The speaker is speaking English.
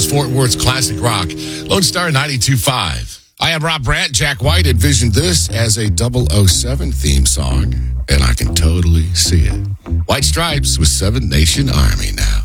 Fort Worth's classic rock. Lone Star 92.5. I am Rob Brandt. Jack White envisioned this as a 007 theme song, and I can totally see it. White Stripes with Seven Nation Army now.